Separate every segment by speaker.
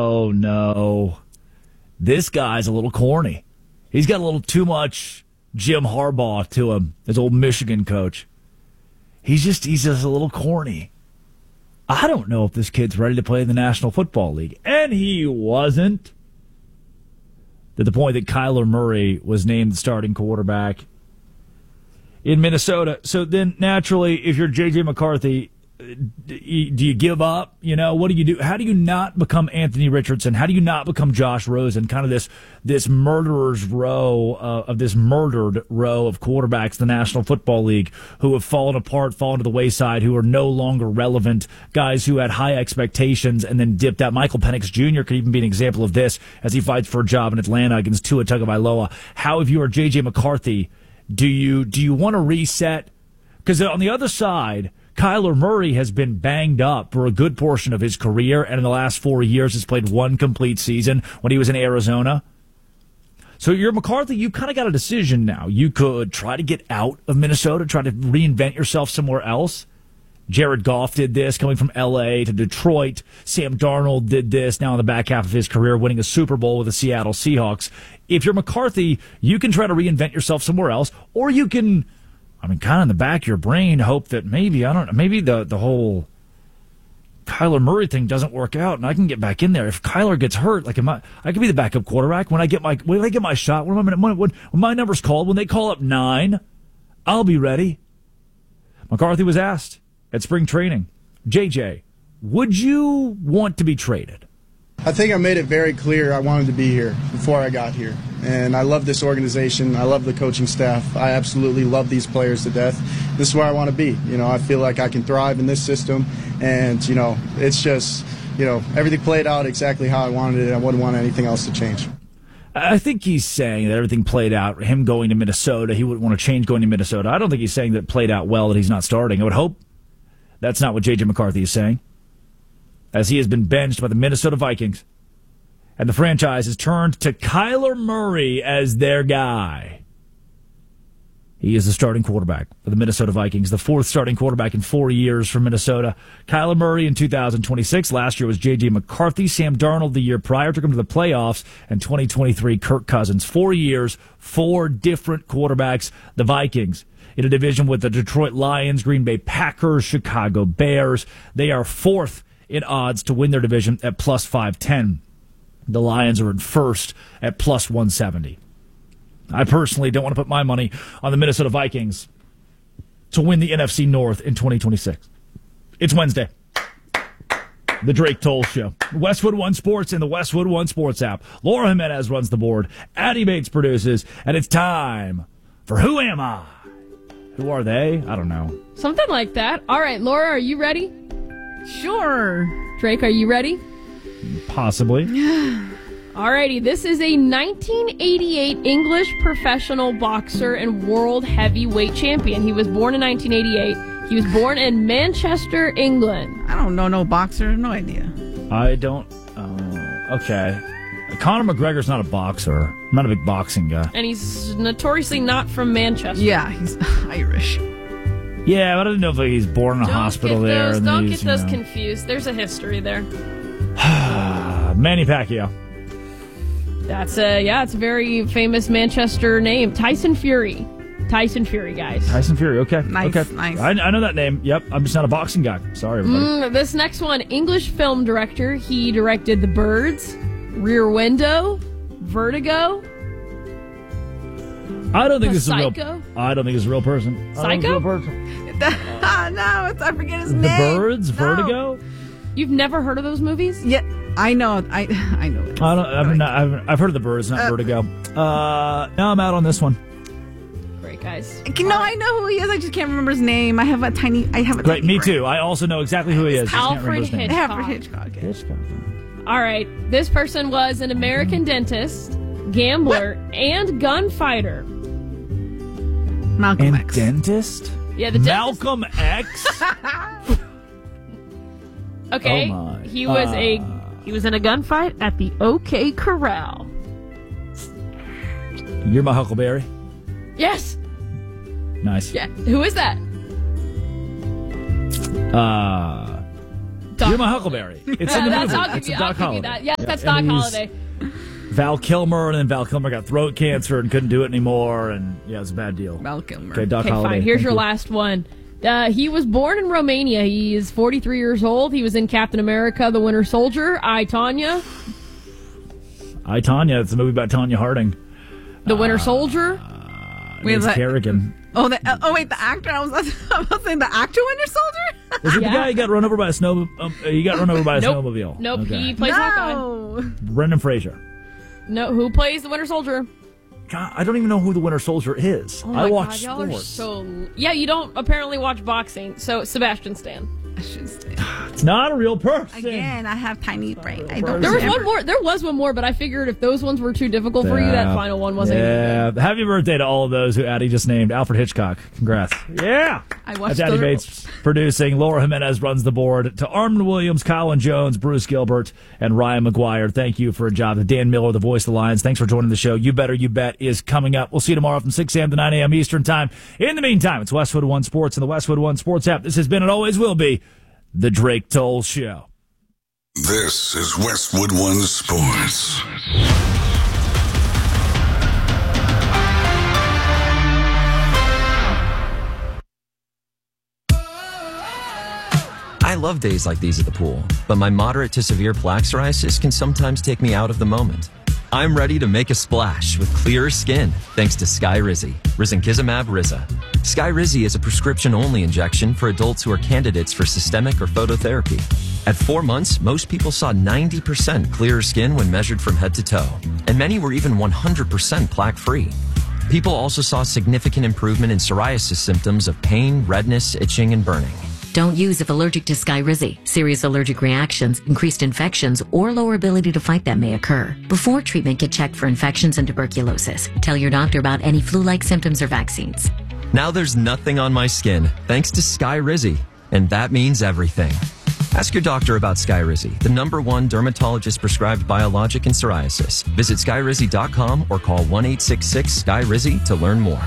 Speaker 1: Oh, no. This guy's a little corny. He's got a little too much Jim Harbaugh to him, his old Michigan coach. He's just a little corny. I don't know if this kid's ready to play in the National Football League. And he wasn't. To the point that Kyler Murray was named the starting quarterback in Minnesota. So then, naturally, if you're J.J. McCarthy, do you give up? What do you do? How do you not become Anthony Richardson? How do you not become Josh Rosen? Kind of this murderer's row of this murdered row of quarterbacks in the National Football League who have fallen apart, fallen to the wayside, who are no longer relevant, guys who had high expectations and then dipped out. Michael Penix Jr. could even be an example of this as he fights for a job in Atlanta against Tua Tagovailoa. How, if you are J.J. McCarthy, do you want to reset? Because on the other side, Kyler Murray has been banged up for a good portion of his career, and in the last 4 years has played one complete season when he was in Arizona. So you're McCarthy, you kind of got a decision now. You could try to get out of Minnesota, try to reinvent yourself somewhere else. Jared Goff did this, coming from L.A. to Detroit. Sam Darnold did this now in the back half of his career, winning a Super Bowl with the Seattle Seahawks. If you're McCarthy, you can try to reinvent yourself somewhere else, or you can, kind of in the back of your brain, hope that maybe the whole Kyler Murray thing doesn't work out and I can get back in there. If Kyler gets hurt, I could be the backup quarterback when I get my shot. When my number's called, when they call up 9, I'll be ready. McCarthy was asked at spring training, JJ, would you want to be traded?
Speaker 2: I think I made it very clear I wanted to be here before I got here. And I love this organization. I love the coaching staff. I absolutely love these players to death. This is where I want to be. I feel like I can thrive in this system. And, it's just, everything played out exactly how I wanted it. I wouldn't want anything else to change.
Speaker 1: I think he's saying that everything played out, him going to Minnesota, he wouldn't want to change going to Minnesota. I don't think he's saying that it played out well, that he's not starting. I would hope that's not what J.J. McCarthy is saying, as he has been benched by the Minnesota Vikings. And the franchise has turned to Kyler Murray as their guy. He is the starting quarterback for the Minnesota Vikings, the fourth starting quarterback in 4 years for Minnesota. Kyler Murray in 2026. Last year was J.J. McCarthy. Sam Darnold the year prior took him to the playoffs. And 2023, Kirk Cousins. 4 years, 4 different quarterbacks. The Vikings in a division with the Detroit Lions, Green Bay Packers, Chicago Bears. They are fourth in odds to win their division at plus 510. The Lions are in first at plus 170. I personally don't want to put my money on the Minnesota Vikings to win the NFC North in 2026. It's Wednesday. The Drake Toll Show. Westwood One Sports and the Westwood One Sports app. Laura Jimenez runs the board. Addie Bates produces. And it's time for Who Am I? Who are they? I don't know.
Speaker 3: Something like that. All right, Laura, are you ready?
Speaker 4: Sure.
Speaker 3: Drake, are you ready?
Speaker 1: Possibly.
Speaker 3: Alrighty, this is a 1988 English professional boxer and world heavyweight champion. He was born in 1988. He was born in Manchester, England.
Speaker 4: I don't know no boxer. No idea.
Speaker 1: I don't... okay. Conor McGregor's not a boxer. I'm not a big boxing guy.
Speaker 3: And he's notoriously not from Manchester.
Speaker 4: Yeah, he's Irish.
Speaker 1: Yeah, but I didn't know if he's born in a hospital there.
Speaker 3: Don't get those confused. There's a history there.
Speaker 1: Manny Pacquiao.
Speaker 3: That's it's a very famous Manchester name. Tyson Fury. Tyson Fury, guys.
Speaker 1: Tyson Fury, okay.
Speaker 4: Nice,
Speaker 1: okay.
Speaker 4: nice.
Speaker 1: I know that name. Yep, I'm just not a boxing guy. Sorry, everybody.
Speaker 3: This next one, English film director. He directed The Birds, Rear Window, Vertigo.
Speaker 1: I don't think this is a real.
Speaker 3: Psycho?
Speaker 1: I don't think it's a real person.
Speaker 3: Psycho?
Speaker 4: No, I forget his name.
Speaker 1: The Birds,
Speaker 4: No.
Speaker 1: Vertigo.
Speaker 3: You've never heard of those movies?
Speaker 4: Yeah, I know. I know.
Speaker 1: I've heard of The Birds, not Vertigo. Now I'm out on this one.
Speaker 3: Great, guys.
Speaker 4: No, I know who he is. I just can't remember his name. I have a tiny.
Speaker 1: Great, me too. I also know exactly who he is.
Speaker 3: Alfred Hitchcock.
Speaker 4: Alfred Hitchcock.
Speaker 1: Hitchcock.
Speaker 3: All right. This person was an American dentist, gambler, and gunfighter.
Speaker 4: Malcolm X.
Speaker 1: Dentist?
Speaker 3: Yeah, the dentist.
Speaker 1: Malcolm X?
Speaker 3: Okay.
Speaker 1: Oh my.
Speaker 3: He was in a gunfight at the OK Corral.
Speaker 1: You're my Huckleberry?
Speaker 3: Yes.
Speaker 1: Nice.
Speaker 3: Yeah. Who is that?
Speaker 1: You're my Huckleberry. It's in the movie.
Speaker 3: I'll
Speaker 1: It's
Speaker 3: give
Speaker 1: a
Speaker 3: you,
Speaker 1: Doc Holliday.
Speaker 3: that. Yeah, that's
Speaker 1: And
Speaker 3: Doc
Speaker 1: he's
Speaker 3: Holliday.
Speaker 1: Val Kilmer, and then Val Kilmer got throat cancer and couldn't do it anymore, and yeah, it was a bad deal.
Speaker 4: Val Kilmer.
Speaker 1: Okay, Doc
Speaker 3: Okay,
Speaker 1: Holliday.
Speaker 3: fine. Here's
Speaker 1: Thank
Speaker 3: your
Speaker 1: you.
Speaker 3: last one. He was born in Romania. He is 43 years old. He was in Captain America, The Winter Soldier, I, Tonya.
Speaker 1: I, Tonya. It's a movie about Tonya Harding.
Speaker 3: The Winter Soldier.
Speaker 4: Wait,
Speaker 1: It's
Speaker 4: that-
Speaker 1: Kerrigan.
Speaker 4: Oh, wait, the actor. I was saying the actor Winter Soldier.
Speaker 1: Was it the
Speaker 3: Yeah.
Speaker 1: guy who got run over by a snow? He got run over by a
Speaker 3: Nope.
Speaker 1: snowmobile.
Speaker 3: Nope.
Speaker 1: Okay.
Speaker 3: He plays Hawkeye.
Speaker 4: No.
Speaker 1: Brendan Fraser.
Speaker 3: No, who plays the Winter Soldier?
Speaker 1: God, I don't even know who the Winter Soldier is.
Speaker 3: Oh my
Speaker 1: I watch
Speaker 3: God, y'all are
Speaker 1: sports.
Speaker 3: so. Yeah, you don't apparently watch boxing. So Sebastian Stan.
Speaker 4: I should stay.
Speaker 1: It's not a real person.
Speaker 4: Again, I have tiny brain. I don't
Speaker 3: There was
Speaker 4: remember.
Speaker 3: one more. There was one more, but I figured if those ones were too difficult for you, that final one wasn't.
Speaker 1: Yeah.
Speaker 3: Even good.
Speaker 1: Happy birthday to all of those who Addie just named. Alfred Hitchcock. Congrats. Yeah.
Speaker 4: I watched
Speaker 1: That's Addie
Speaker 4: the-
Speaker 1: Bates producing. Laura Jimenez runs the board. To Armin Williams, Colin Jones, Bruce Gilbert, and Ryan McGuire, thank you for a job. To Dan Miller, the voice of the Lions, thanks for joining the show. You Better You Bet is coming up. We'll see you tomorrow from 6 a.m. to 9 a.m. Eastern Time. In the meantime, it's Westwood One Sports and the Westwood One Sports app. This has been and always will be the Drake Toll Show.
Speaker 5: This is Westwood One Sports.
Speaker 6: I love days like these at the pool, but my moderate to severe plaque psoriasis can sometimes take me out of the moment. I'm ready to make a splash with clearer skin thanks to Skyrizi, Risankizumab Riza. Skyrizi is a prescription-only injection for adults who are candidates for systemic or phototherapy. At 4 months, most people saw 90% clearer skin when measured from head to toe, and many were even 100% plaque-free. People also saw significant improvement in psoriasis symptoms of pain, redness, itching, and burning.
Speaker 7: Don't use if allergic to Skyrizi. Serious allergic reactions, increased infections, or lower ability to fight them may occur. Before treatment, get checked for infections and tuberculosis. Tell your doctor about any flu-like symptoms or vaccines.
Speaker 6: Now there's nothing on my skin thanks to Skyrizi, and that means everything. Ask your doctor about Skyrizi, the #1 dermatologist-prescribed biologic in psoriasis. Visit Skyrizi.com or call 1-866-SKYRIZI to learn more.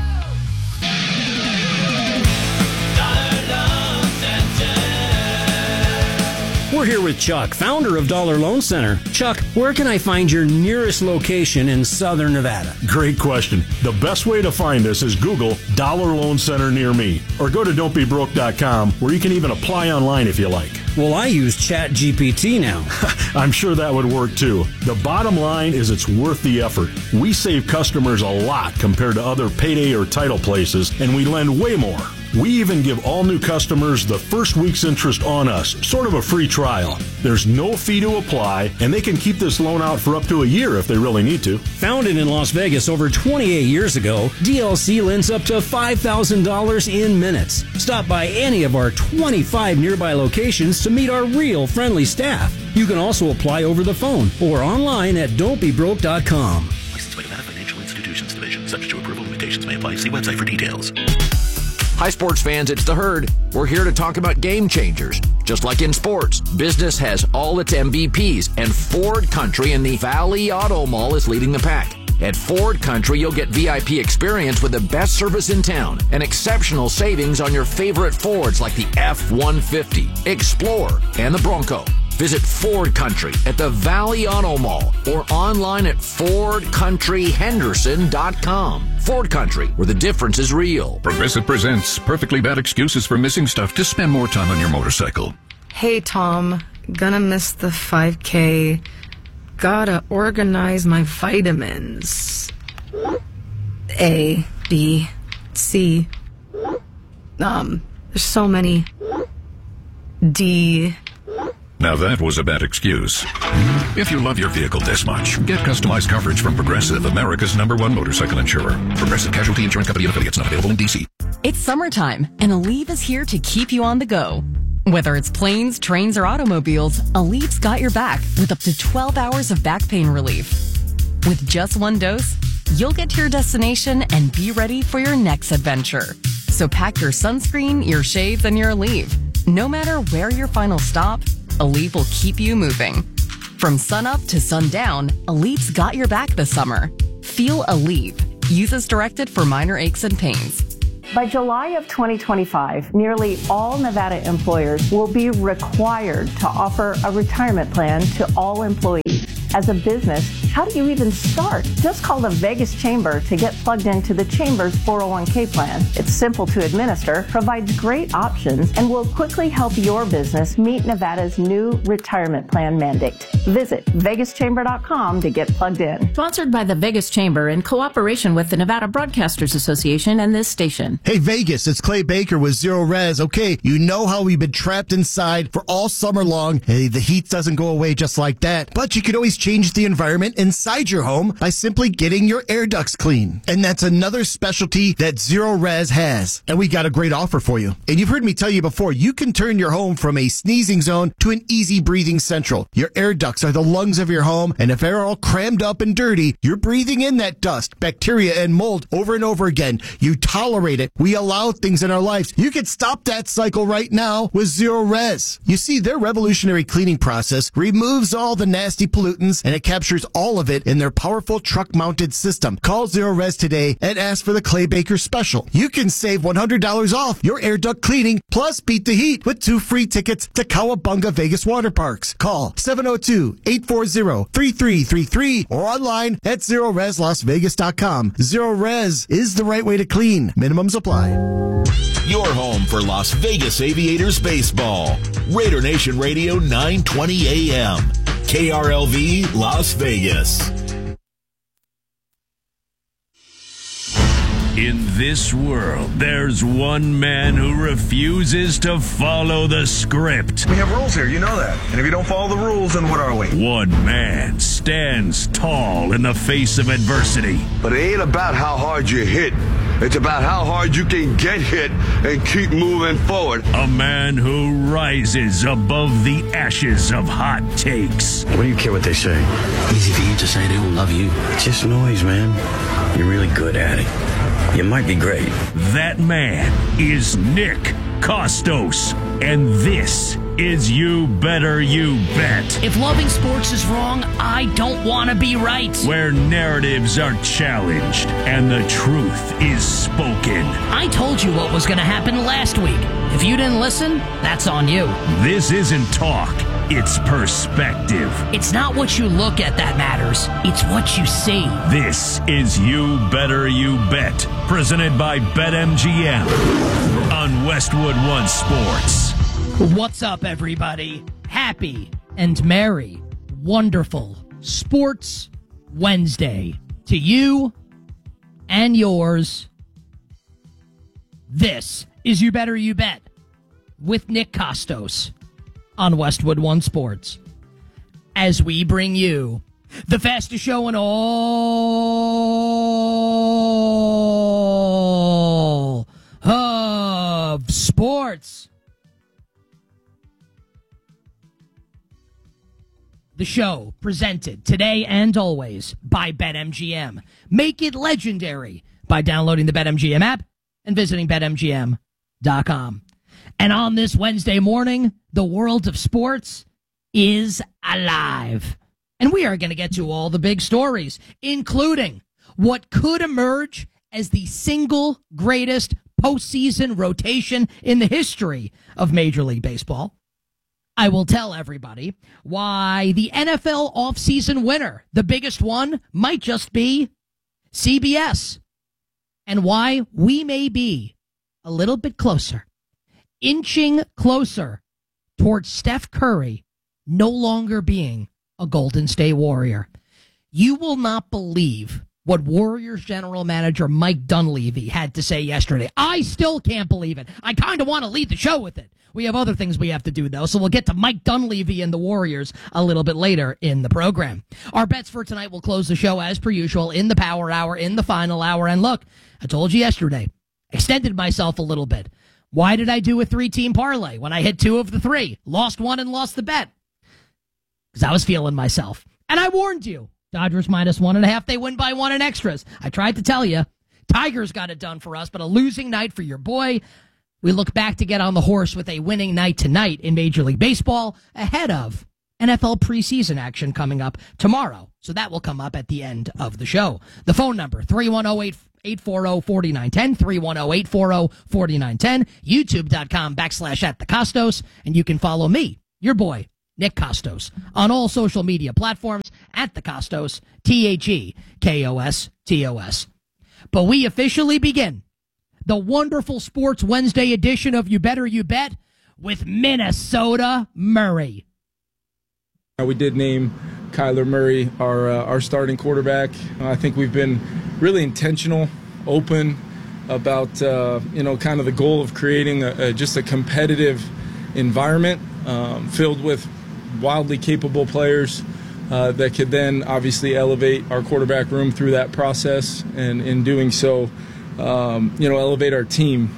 Speaker 8: We're here with Chuck, founder of Dollar Loan Center. Chuck, where can I find your nearest location in Southern Nevada?
Speaker 9: Great question. The best way to find us is Google Dollar Loan Center near me, or go to don'tbebroke.com, where you can even apply online if you like.
Speaker 8: Well, I use ChatGPT now.
Speaker 9: I'm sure that would work too. The bottom line is it's worth the effort. We save customers a lot compared to other payday or title places, and we lend way more. We even give all new customers the first week's interest on us, sort of a free trial. There's no fee to apply, and they can keep this loan out for up to a year if they really need to.
Speaker 8: Founded in Las Vegas over 28 years ago, DLC lends up to $5,000 in minutes. Stop by any of our 25 nearby locations to meet our real friendly staff. You can also apply over the phone or online at don'tbebroke.com.
Speaker 10: Licensed by Nevada Financial Institutions Division. Subject to approval, limitations may apply. See website for details.
Speaker 11: Hi, sports fans, it's The Herd. We're here to talk about game changers. Just like in sports, business has all its MVPs, and Ford Country in the Valley Auto Mall is leading the pack. At Ford Country, you'll get VIP experience with the best service in town and exceptional savings on your favorite Fords like the F-150, Explorer, and the Bronco. Visit Ford Country at the Valley Auto Mall or online at FordCountryHenderson.com. Ford Country, where the difference is real.
Speaker 5: Progressive presents Perfectly Bad Excuses for Missing Stuff to Spend More Time on Your Motorcycle.
Speaker 12: Hey, Tom. Gonna miss the 5K. Gotta organize my vitamins. A, B, C. There's so many. D.
Speaker 5: Now that was a bad excuse. If you love your vehicle this much, get customized coverage from Progressive, America's #1 motorcycle insurer. Progressive Casualty Insurance Company and affiliates, not available in D.C.
Speaker 13: It's summertime, and Aleve is here to keep you on the go. Whether it's planes, trains, or automobiles, Aleve's got your back with up to 12 hours of back pain relief. With just one dose, you'll get to your destination and be ready for your next adventure. So pack your sunscreen, your shades, and your Aleve. No matter where your final stop, Aleve will keep you moving. From sunup to sundown, Aleve's got your back this summer. Feel Aleve. Use as directed for minor aches and pains.
Speaker 14: By July of 2025, nearly all Nevada employers will be required to offer a retirement plan to all employees. As a business, how do you even start? Just call the Vegas Chamber to get plugged into the Chamber's 401k plan. It's simple to administer, provides great options, and will quickly help your business meet Nevada's new retirement plan mandate. Visit vegaschamber.com to get plugged in.
Speaker 7: Sponsored by the Vegas Chamber in cooperation with the Nevada Broadcasters Association and this station.
Speaker 15: Hey Vegas, it's Clay Baker with Zero Res. Okay, you know how we've been trapped inside for all summer long. Hey, the heat doesn't go away just like that. But you can always change the environment inside your home by simply getting your air ducts clean. And that's another specialty that Zero Res has. And we got a great offer for you. And you've heard me tell you before, you can turn your home from a sneezing zone to an easy breathing central. Your air ducts are the lungs of your home, and if they're all crammed up and dirty, you're breathing in that dust, bacteria, and mold over and over again. You tolerate it. We allow things in our lives. You can stop that cycle right now with Zero Res. You see, their revolutionary cleaning process removes all the nasty pollutants, and it captures all of it in their powerful truck-mounted system. Call Zero Res today and ask for the Clay Baker special. You can save $100 off your air duct cleaning, plus beat the heat with 2 free tickets to Cowabunga Vegas Water Parks. Call 702-840-3333 or online at ZeroResLasVegas.com. Zero Res is the right way to clean. Minimums apply.
Speaker 16: Your home for Las Vegas Aviators baseball. Raider Nation Radio 920 AM. KRLV Las Vegas.
Speaker 17: In this world, there's one man who refuses to follow the script.
Speaker 18: We have rules here, you know that. And if you don't follow the rules, then what are we?
Speaker 17: One man stands tall in the face of adversity.
Speaker 19: But it ain't about how hard you hit. It's about how hard you can get hit and keep moving forward.
Speaker 17: A man who rises above the ashes of hot takes.
Speaker 20: What do you care what they say? Easy for you to say they don't love you. It's just noise, man. You're really good at it. You might be great.
Speaker 17: That man is Nick Kostos, and this is You Better You Bet.
Speaker 21: If loving sports is wrong, I don't want to be right.
Speaker 17: Where narratives are challenged and the truth is spoken.
Speaker 21: I told you what was going to happen last week. If you didn't listen, that's on you.
Speaker 17: This isn't talk. It's perspective.
Speaker 21: It's not what you look at that matters. It's what you see.
Speaker 17: This is You Better You Bet, presented by BetMGM on Westwood One Sports.
Speaker 21: What's up, everybody? Happy and merry, wonderful Sports Wednesday to you and yours. This is You Better You Bet with Nick Kostos on Westwood One Sports, as we bring you the fastest show in all of sports. The show presented today and always by BetMGM. Make it legendary by downloading the BetMGM app and visiting BetMGM.com. And on this Wednesday morning, the world of sports is alive. And we are going to get to all the big stories, including what could emerge as the single greatest postseason rotation in the history of Major League Baseball. I will tell everybody why the NFL offseason winner, the biggest one, might just be CBS, and why we may be a little bit closer, inching closer towards Steph Curry no longer being a Golden State Warrior. You will not believe what Warriors general manager Mike Dunleavy had to say yesterday. I still can't believe it. I kind of want to lead the show with it. We have other things we have to do, though, so we'll get to Mike Dunleavy and the Warriors a little bit later in the program. Our bets for tonight will close the show as per usual in the power hour, in the final hour. And look, I told you yesterday, extended myself a little bit. Why did I do a 3-team parlay when I hit 2 of the 3? Lost 1 and lost the bet. Because I was feeling myself. And I warned you. Dodgers minus 1.5. They win by 1 in extras. I tried to tell you. Tigers got it done for us, but a losing night for your boy. We look back to get on the horse with a winning night tonight in Major League Baseball ahead of NFL preseason action coming up tomorrow. So that will come up at the end of the show. The phone number, 310-8... 310-840-4910, 310-840-4910, youtube.com/@thecostos, and you can follow me, your boy, Nick Costos, on all social media platforms at The Costos, TheKostos. But we officially begin the wonderful Sports Wednesday edition of You Better You Bet with Minnesota Murray.
Speaker 2: We did name Kyler Murray our starting quarterback. I think we've been really intentional, open about kind of the goal of creating just a competitive environment filled with wildly capable players that could then obviously elevate our quarterback room through that process, and in doing so, elevate our team.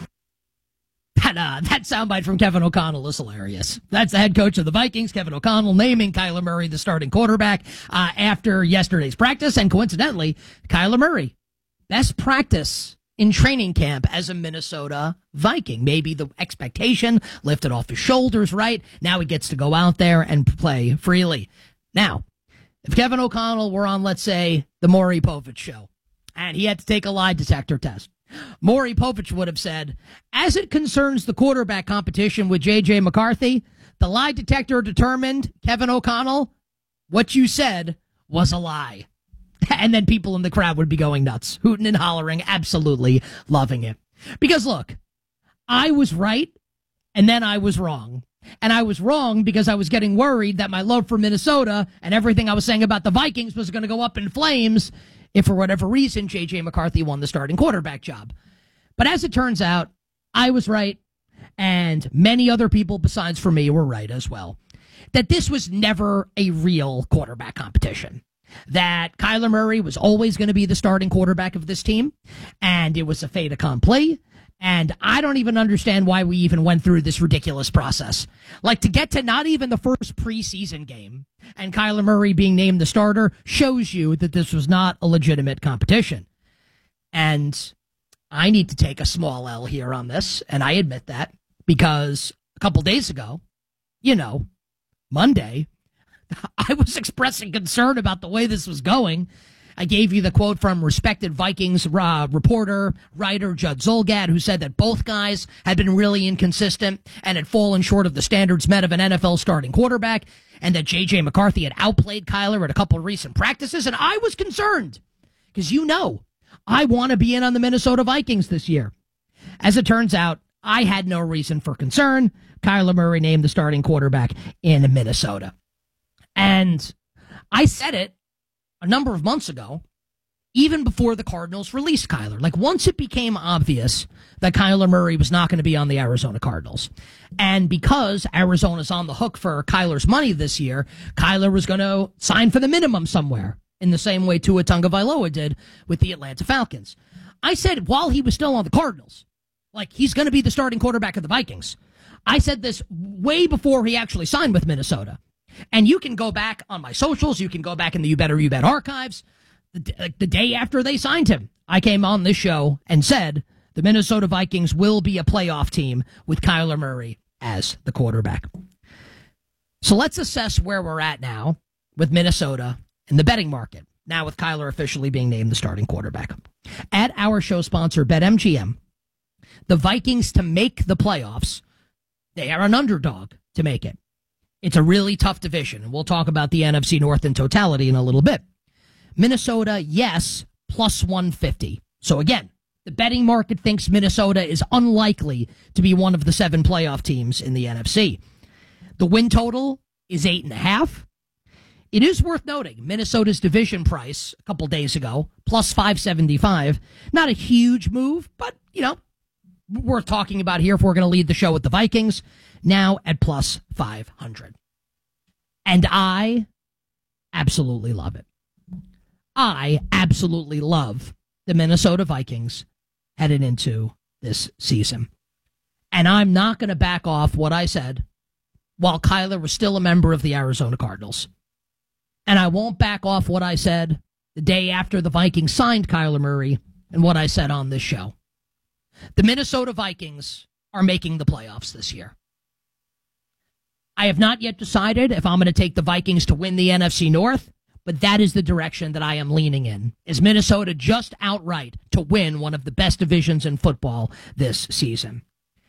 Speaker 21: That soundbite from Kevin O'Connell is hilarious. That's the head coach of the Vikings, Kevin O'Connell, naming Kyler Murray the starting quarterback after yesterday's practice. And coincidentally, Kyler Murray, best practice in training camp as a Minnesota Viking. Maybe the expectation lifted off his shoulders, right? Now he gets to go out there and play freely. Now, if Kevin O'Connell were on, let's say, the Maury Povich show, and he had to take a lie detector test, Maury Povich would have said, as it concerns the quarterback competition with J.J. McCarthy, the lie detector determined, Kevin O'Connell, what you said was a lie. And then people in the crowd would be going nuts, hooting and hollering, absolutely loving it. Because look, I was right, and then I was wrong. And I was wrong because I was getting worried that my love for Minnesota and everything I was saying about the Vikings was going to go up in flames if for whatever reason J.J. McCarthy won the starting quarterback job. But as it turns out, I was right, and many other people besides for me were right as well, that this was never a real quarterback competition, that Kyler Murray was always going to be the starting quarterback of this team, and it was a fait accompli. And I don't even understand why we even went through this ridiculous process. Like, to get to not even the first preseason game and Kyler Murray being named the starter shows you that this was not a legitimate competition. And I need to take a small L here on this, and I admit that, because a couple days ago, Monday, I was expressing concern about the way this was going. I gave you the quote from respected Vikings reporter, writer Judd Zulgad, who said that both guys had been really inconsistent and had fallen short of the standards met of an NFL starting quarterback, and that J.J. McCarthy had outplayed Kyler at a couple of recent practices, and I was concerned, because I want to be in on the Minnesota Vikings this year. As it turns out, I had no reason for concern. Kyler Murray named the starting quarterback in Minnesota. And I said it a number of months ago, even before the Cardinals released Kyler. Like, once it became obvious that Kyler Murray was not going to be on the Arizona Cardinals, and because Arizona's on the hook for Kyler's money this year, Kyler was going to sign for the minimum somewhere, in the same way Tua Tagovailoa did with the Atlanta Falcons. I said, while he was still on the Cardinals, like, he's going to be the starting quarterback of the Vikings. I said this way before he actually signed with Minnesota. And you can go back on my socials. You can go back in the You Better You Bet archives. The day after they signed him, I came on this show and said the Minnesota Vikings will be a playoff team with Kyler Murray as the quarterback. So let's assess where we're at now with Minnesota in the betting market, now with Kyler officially being named the starting quarterback. At our show sponsor, BetMGM, the Vikings to make the playoffs, they are an underdog to make it. It's a really tough division, and we'll talk about the NFC North in totality in a little bit. Minnesota, yes, plus 150. So again, the betting market thinks Minnesota is unlikely to be one of the 7 playoff teams in the NFC. The win total is 8.5. It is worth noting Minnesota's division price a couple days ago, plus 575. Not a huge move, but, worth talking about here if we're going to lead the show with the Vikings, now at plus 500. And I absolutely love it. I absolutely love the Minnesota Vikings headed into this season. And I'm not going to back off what I said while Kyler was still a member of the Arizona Cardinals. And I won't back off what I said the day after the Vikings signed Kyler Murray and what I said on this show. The Minnesota Vikings are making the playoffs this year. I have not yet decided if I'm going to take the Vikings to win the NFC North, but that is the direction that I am leaning in. Is Minnesota just outright to win one of the best divisions in football this season?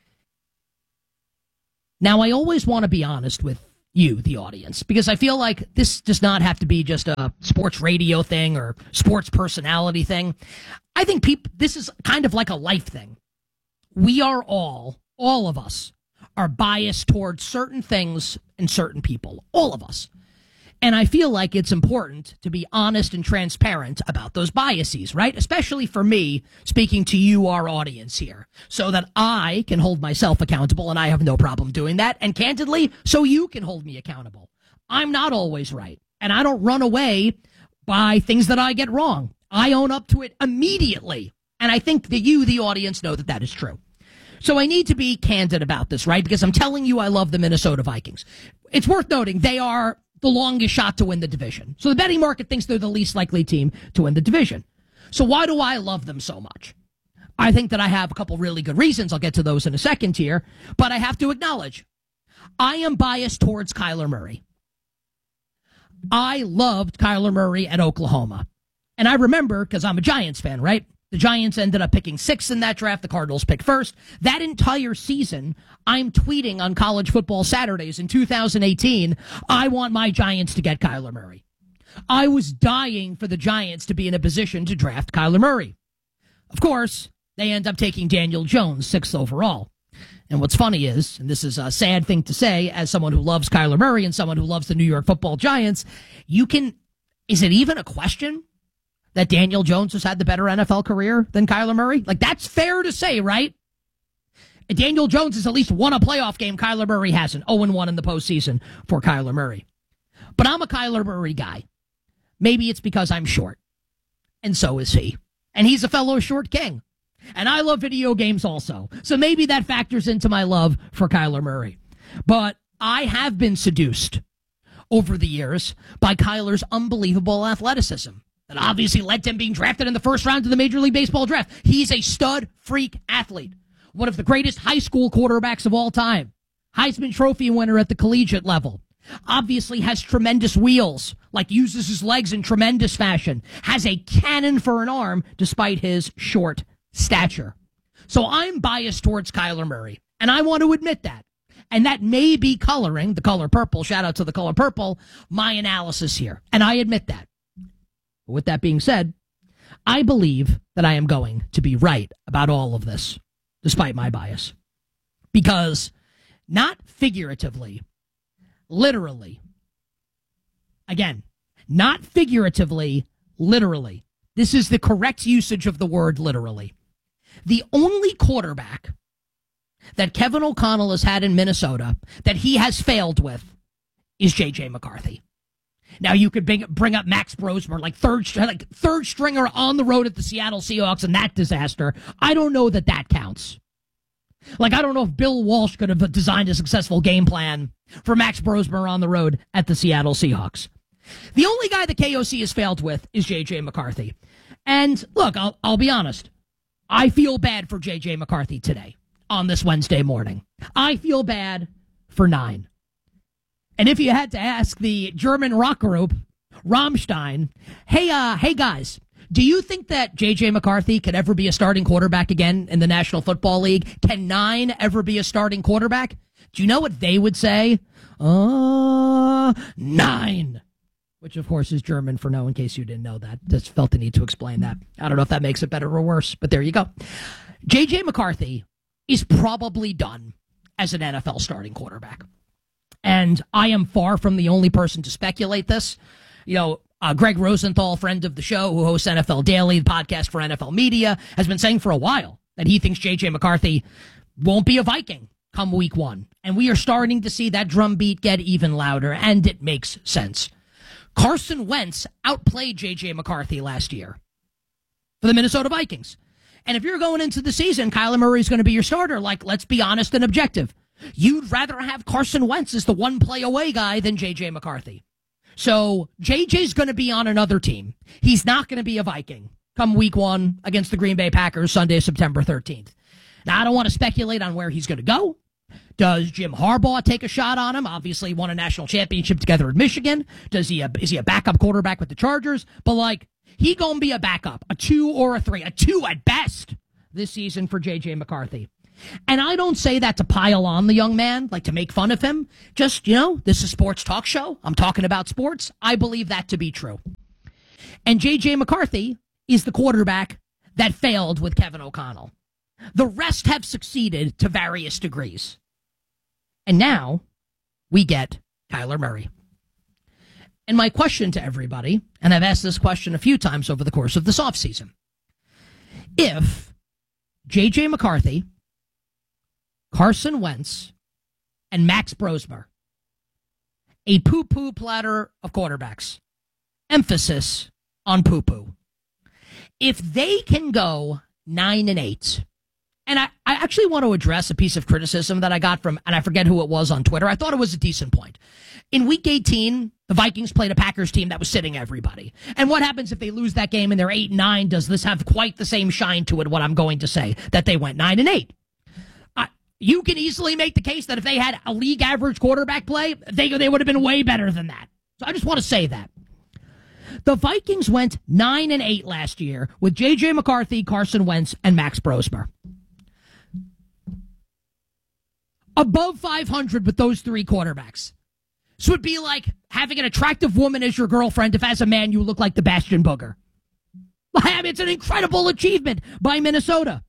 Speaker 21: Now, I always want to be honest with you, the audience, because I feel like this does not have to be just a sports radio thing or sports personality thing. I think this is kind of like a life thing. We are all of us, are biased towards certain things and certain people. All of us. And I feel like it's important to be honest and transparent about those biases, right? Especially for me, speaking to you, our audience here, so that I can hold myself accountable, and I have no problem doing that. And candidly, so you can hold me accountable. I'm not always right, and I don't run away by things that I get wrong. I own up to it immediately. And I think that you, the audience, know that that is true. So I need to be candid about this, right? Because I'm telling you I love the Minnesota Vikings. It's worth noting they are the longest shot to win the division. So the betting market thinks they're the least likely team to win the division. So why do I love them so much? I think that I have a couple really good reasons. I'll get to those in a second here. But I have to acknowledge, I am biased towards Kyler Murray. I loved Kyler Murray at Oklahoma. And I remember, because I'm a Giants fan, right? The Giants ended up picking 6th in that draft. The Cardinals picked 1st. That entire season, I'm tweeting on College Football Saturdays in 2018, I want my Giants to get Kyler Murray. I was dying for the Giants to be in a position to draft Kyler Murray. Of course, they end up taking Daniel Jones, 6th overall. And what's funny is, and this is a sad thing to say, as someone who loves Kyler Murray and someone who loves the New York Football Giants, is it even a question that Daniel Jones has had the better NFL career than Kyler Murray? Like, that's fair to say, right? Daniel Jones has at least won a playoff game. Kyler Murray hasn't. 0-1 in the postseason for Kyler Murray. But I'm a Kyler Murray guy. Maybe it's because I'm short. And so is he. And he's a fellow short king. And I love video games also. So maybe that factors into my love for Kyler Murray. But I have been seduced over the years by Kyler's unbelievable athleticism that obviously led to him being drafted in the first round of the Major League Baseball draft. He's a stud freak athlete. One of the greatest high school quarterbacks of all time. Heisman Trophy winner at the collegiate level. Obviously has tremendous wheels, like uses his legs in tremendous fashion. Has a cannon for an arm despite his short stature. So I'm biased towards Kyler Murray, and I want to admit that. And that may be coloring, the color purple, shout out to the color purple, my analysis here. And I admit that. With that being said, I believe that I am going to be right about all of this, despite my bias. Because, not figuratively, literally, again, not figuratively, literally, this is the correct usage of the word literally. The only quarterback that Kevin O'Connell has had in Minnesota that he has failed with is J.J. McCarthy. Now, you could bring up Max Brosmer, like third stringer on the road at the Seattle Seahawks and that disaster. I don't know that counts. Like, I don't know if Bill Walsh could have designed a successful game plan for Max Brosmer on the road at the Seattle Seahawks. The only guy the KOC has failed with is J.J. McCarthy. And, look, I'll be honest. I feel bad for J.J. McCarthy today on this Wednesday morning. I feel bad for 9. And if you had to ask the German rock group, Rammstein, hey guys, do you think that J.J. McCarthy could ever be a starting quarterback again in the National Football League? Can 9 ever be a starting quarterback? Do you know what they would say? 9. Which, of course, is German for no, in case you didn't know that. Just felt the need to explain that. I don't know if that makes it better or worse, but there you go. J.J. McCarthy is probably done as an NFL starting quarterback. And I am far from the only person to speculate this. You know, Greg Rosenthal, friend of the show, who hosts NFL Daily, the podcast for NFL Media, has been saying for a while that he thinks J.J. McCarthy won't be a Viking come week 1. And we are starting to see that drumbeat get even louder, and it makes sense. Carson Wentz outplayed J.J. McCarthy last year for the Minnesota Vikings. And if you're going into the season, Kyler Murray is going to be your starter. Like, let's be honest and objective. You'd rather have Carson Wentz as the one play away guy than J.J. McCarthy. So J.J.'s going to be on another team. He's not going to be a Viking come week 1 against the Green Bay Packers Sunday, September 13th. Now, I don't want to speculate on where he's going to go, Does Jim Harbaugh take a shot on him? Obviously won a national championship together at Michigan. Is he a backup quarterback with the Chargers? But, like, he going to be a backup, a 2 or a 3, a 2 at best this season for J.J. McCarthy. And I don't say that to pile on the young man, like to make fun of him. Just, this is a sports talk show. I'm talking about sports. I believe that to be true. And J.J. McCarthy is the quarterback that failed with Kevin O'Connell. The rest have succeeded to various degrees. And now we get Kyler Murray. And my question to everybody, and I've asked this question a few times over the course of this offseason, if J.J. McCarthy, Carson Wentz, and Max Brosmer, a poo-poo platter of quarterbacks, emphasis on poo-poo, if they can go 9-8, and I actually want to address a piece of criticism that I got from, and I forget who it was on Twitter. I thought it was a decent point. In Week 18, the Vikings played a Packers team that was sitting everybody. And what happens if they lose that game and they're 8-9? Does this have quite the same shine to it, what I'm going to say, that they went 9-8? You can easily make the case that if they had a league average quarterback play, they would have been way better than that. So I just want to say that. The Vikings went 9-8 last year with J.J. McCarthy, Carson Wentz, and Max Brosmer. Above 500 with those three quarterbacks. This would be like having an attractive woman as your girlfriend if as a man you look like the Bastion Booger. I mean, it's an incredible achievement by Minnesota.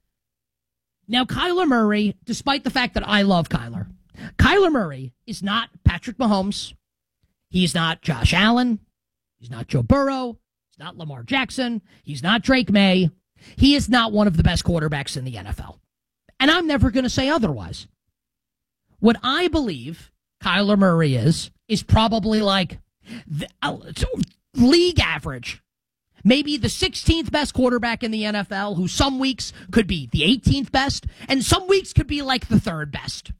Speaker 21: Now, Kyler Murray, despite the fact that I love Kyler Murray is not Patrick Mahomes. He's not Josh Allen. He's not Joe Burrow. He's not Lamar Jackson. He's not Drake May. He is not one of the best quarterbacks in the NFL. And I'm never going to say otherwise. What I believe Kyler Murray is probably like league average. Maybe the 16th best quarterback in the NFL, who some weeks could be the 18th best, and some weeks could be like the third best.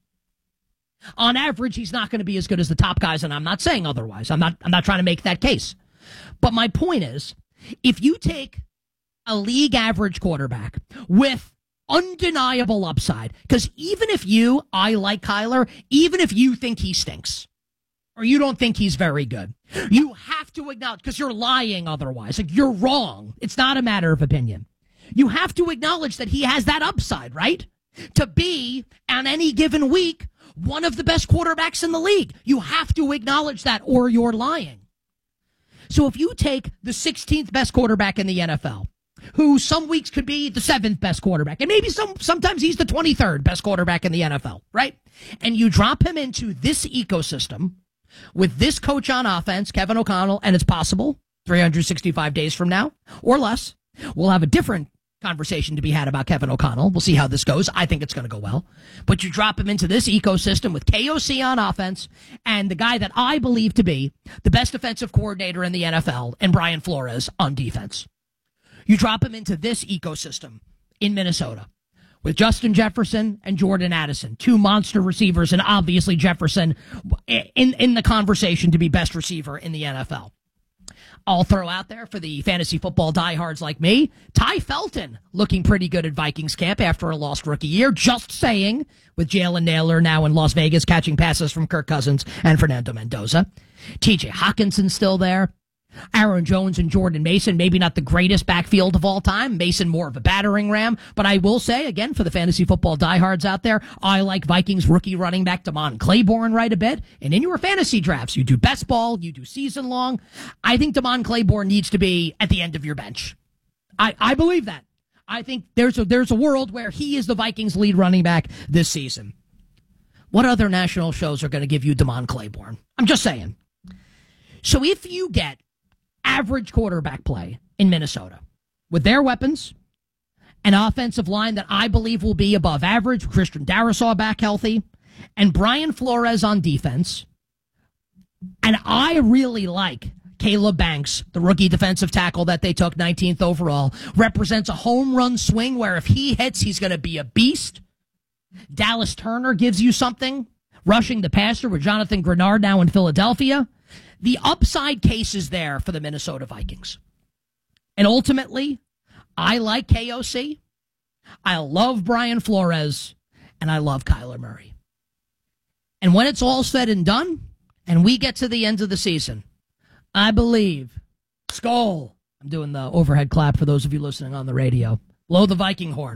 Speaker 21: On average, he's not going to be as good as the top guys, and I'm not saying otherwise. I'm not trying to make that case. But my point is, if you take a league average quarterback with undeniable upside, because even if I like Kyler, even if you think he stinks, or you don't think he's very good, you have to acknowledge, because you're lying otherwise. Like, you're wrong. It's not a matter of opinion. You have to acknowledge that he has that upside, right? To be, on any given week, one of the best quarterbacks in the league. You have to acknowledge that, or you're lying. So if you take the 16th best quarterback in the NFL, who some weeks could be the 7th best quarterback, and maybe sometimes he's the 23rd best quarterback in the NFL, right? And you drop him into this ecosystem with this coach on offense, Kevin O'Connell, and it's possible 365 days from now or less, we'll have a different conversation to be had about Kevin O'Connell. We'll see how this goes. I think it's going to go well. But you drop him into this ecosystem with KOC on offense and the guy that I believe to be the best defensive coordinator in the NFL, and Brian Flores on defense. You drop him into this ecosystem in Minnesota with Justin Jefferson and Jordan Addison, two monster receivers, and obviously Jefferson in the conversation to be best receiver in the NFL. I'll throw out there for the fantasy football diehards like me, Ty Felton looking pretty good at Vikings camp after a lost rookie year. Just saying, with Jalen Naylor now in Las Vegas catching passes from Kirk Cousins and Fernando Mendoza. TJ Hawkinson still there. Aaron Jones and Jordan Mason, maybe not the greatest backfield of all time. Mason more of a battering ram. But I will say, again, for the fantasy football diehards out there, I like Vikings rookie running back Damon Claiborne right a bit. And in your fantasy drafts, you do best ball, you do season long. I think Damon Claiborne needs to be at the end of your bench. I believe that. I think there's a world where he is the Vikings lead running back this season. What other national shows are going to give you Damon Claiborne? I'm just saying. So if you get average quarterback play in Minnesota with their weapons, an offensive line that I believe will be above average, Christian Darrisaw back healthy, and Brian Flores on defense, and I really like Caleb Banks, the rookie defensive tackle that they took 19th overall, represents a home run swing where if he hits, he's going to be a beast. Dallas Turner gives you something, rushing the passer with Jonathan Grenard now in Philadelphia. The upside case is there for the Minnesota Vikings. And ultimately, I like KOC, I love Brian Flores, and I love Kyler Murray. And when it's all said and done, and we get to the end of the season, I believe, Skol, I'm doing the overhead clap for those of you listening on the radio, blow the Viking horn,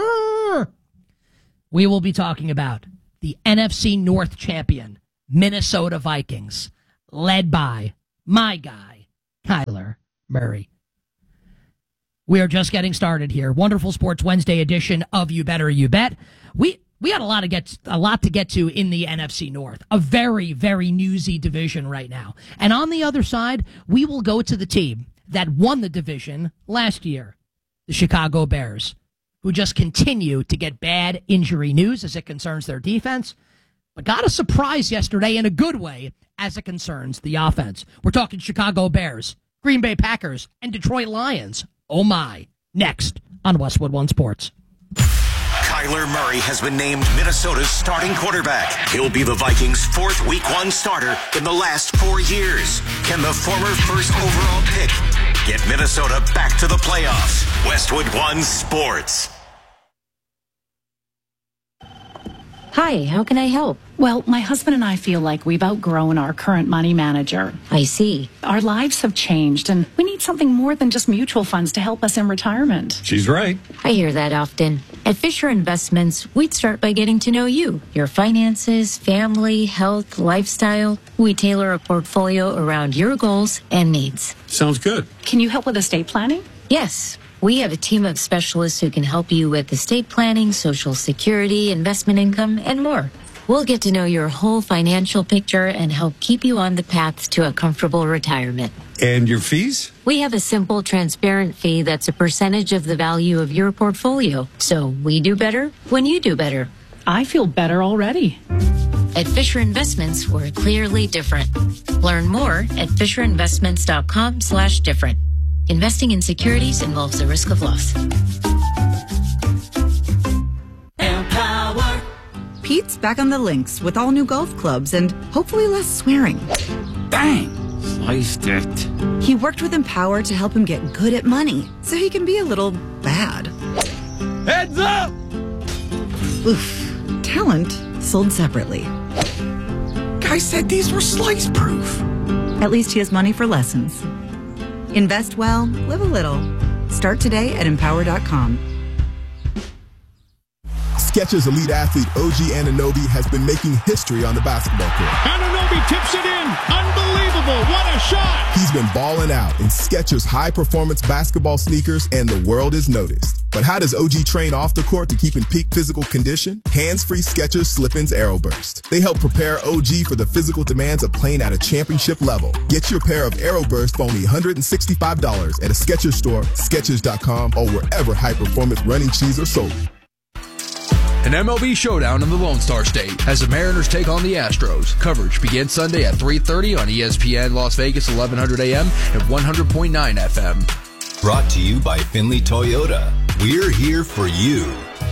Speaker 21: we will be talking about the NFC North champion, Minnesota Vikings, led by my guy, Kyler Murray. We are just getting started here. Wonderful Sports Wednesday edition of You Better You Bet. We got a lot to get to in the NFC North. A very, very newsy division right now. And on the other side, we will go to the team that won the division last year, the Chicago Bears, who just continue to get bad injury news as it concerns their defense, but got a surprise yesterday in a good way as it concerns the offense. We're talking Chicago Bears, Green Bay Packers, and Detroit Lions. Oh my. Next on Westwood One Sports.
Speaker 3: Kyler Murray has been named Minnesota's starting quarterback. He'll be the Vikings' fourth Week 1 starter in the last 4 years. Can the former first overall pick get Minnesota back to the playoffs? Westwood One Sports.
Speaker 7: Hi, how can I help?
Speaker 22: Well, my husband and I feel like we've outgrown our current money manager.
Speaker 7: I see.
Speaker 22: Our lives have changed, and we need something more than just mutual funds to help us in retirement.
Speaker 23: She's right.
Speaker 7: I hear that often. At Fisher Investments, we'd start by getting to know you, your finances, family, health, lifestyle. We tailor a portfolio around your goals and needs.
Speaker 23: Sounds good.
Speaker 22: Can you help with estate planning?
Speaker 7: Yes. We have a team of specialists who can help you with estate planning, Social Security, investment income, and more. We'll get to know your whole financial picture and help keep you on the path to a comfortable retirement.
Speaker 23: And your fees?
Speaker 7: We have a simple, transparent fee that's a percentage of the value of your portfolio. So we do better when you do better.
Speaker 22: I feel better already.
Speaker 7: At Fisher Investments, we're clearly different. Learn more at FisherInvestments.com/different. Investing in securities involves the risk of loss.
Speaker 4: Empower. Pete's back on the links with all new golf clubs and hopefully less swearing.
Speaker 24: Bang! Sliced it.
Speaker 4: He worked with Empower to help him get good at money so he can be a little bad.
Speaker 24: Heads up!
Speaker 4: Oof. Talent sold separately.
Speaker 24: Guy said these were slice proof.
Speaker 4: At least he has money for lessons. Invest well, live a little. Start today at Empower.com.
Speaker 25: Skechers elite athlete OG Anunoby has been making history on the basketball court.
Speaker 26: Anunoby tips it in. Unbelievable. What a shot.
Speaker 25: He's been balling out in Skechers high-performance basketball sneakers, and the world is noticed. But how does OG train off the court to keep in peak physical condition? Hands-free Skechers Slip-ins Aeroburst. They help prepare OG for the physical demands of playing at a championship level. Get your pair of Aeroburst for only $165 at a Skechers store, Skechers.com, or wherever high-performance running shoes are sold.
Speaker 27: An MLB showdown in the Lone Star State as the Mariners take on the Astros. Coverage begins Sunday at 3:30 on ESPN Las Vegas, 1100 AM and 100.9 FM.
Speaker 16: Brought to you by Finley Toyota. We're here for you.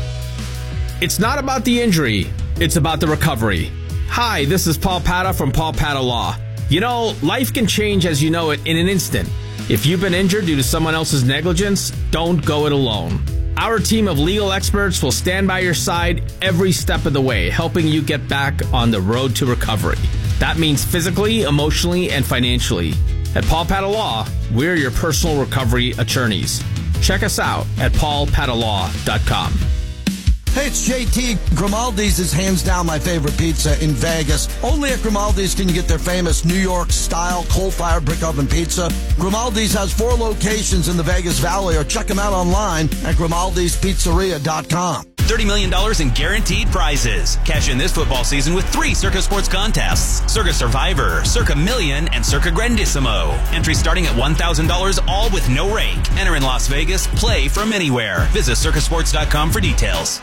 Speaker 28: It's not about the injury. It's about the recovery. Hi, this is Paul Pata from Paul Pata Law. You know, life can change as you know it in an instant. If you've been injured due to someone else's negligence, don't go it alone. Our team of legal experts will stand by your side every step of the way, helping you get back on the road to recovery. That means physically, emotionally, and financially. At Paul Pata Law, we're your personal recovery attorneys. Check us out at paulpatalaw.com.
Speaker 29: Hey, it's JT. Grimaldi's is hands down my favorite pizza in Vegas. Only at Grimaldi's can you get their famous New York-style coal-fired brick oven pizza. Grimaldi's has 4 locations in the Vegas Valley, or check them out online at grimaldispizzeria.com.
Speaker 30: $30 million in guaranteed prizes. Cash in this football season with 3 Circa Sports contests. Circa Survivor, Circa Million, and Circa Grandissimo. Entry starting at $1,000, all with no rake. Enter in Las Vegas. Play from anywhere. Visit circasports.com for details.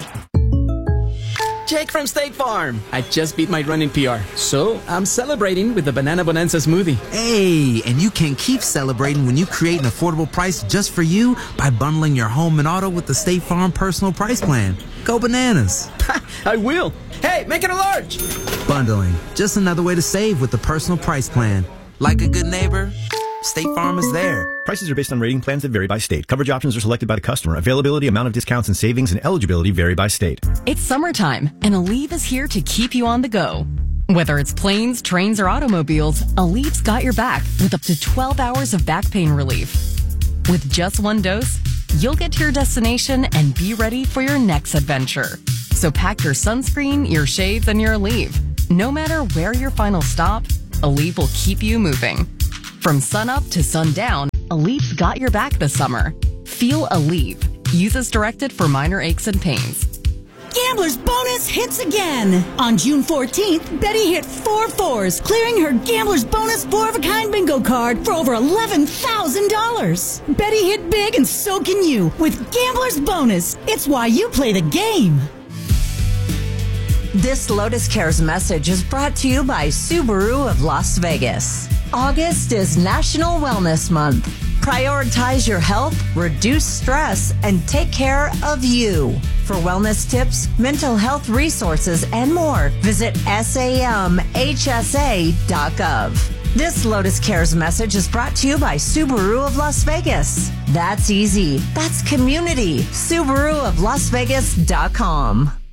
Speaker 31: Jake from State Farm. I just beat my running PR, so I'm celebrating with the Banana Bonanza smoothie.
Speaker 32: Hey, and you can keep celebrating when you create an affordable price just for you by bundling your home and auto with the State Farm Personal Price Plan. Go bananas.
Speaker 31: I will. Hey, make it a large.
Speaker 32: Bundling. Just another way to save with the Personal Price Plan. Like a good neighbor, State Farm is there.
Speaker 33: Prices are based on rating plans that vary by state. Coverage options are selected by the customer. Availability, amount of discounts and savings, and eligibility vary by state.
Speaker 13: It's summertime, and Aleve is here to keep you on the go. Whether it's planes, trains, or automobiles, Aleve's got your back with up to 12 hours of back pain relief. With just one dose, you'll get to your destination and be ready for your next adventure. So pack your sunscreen, your shades, and your Aleve. No matter where your final stop, Aleve will keep you moving. From sunup to sundown, Aleve's got your back this summer. Feel Aleve. Use as directed for minor aches and pains.
Speaker 1: Gambler's Bonus hits again. On June 14th, Betty hit 4 4s, clearing her Gambler's Bonus 4-of-a-kind bingo card for over $11,000. Betty hit big and so can you with Gambler's Bonus. It's why you play the game.
Speaker 5: This Lotus Cares message is brought to you by Subaru of Las Vegas. August is National Wellness Month. Prioritize your health, reduce stress, and take care of you. For wellness tips, mental health resources, and more, visit samhsa.gov. This Lotus Cares message is brought to you by Subaru of Las Vegas. That's easy. That's community. Subaru of Las Vegas.com.